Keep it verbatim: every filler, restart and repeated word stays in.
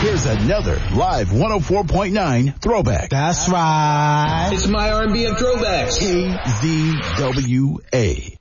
Here's another live one oh four point nine throwback. That's right. It's my R and B of throwbacks. K Z W A.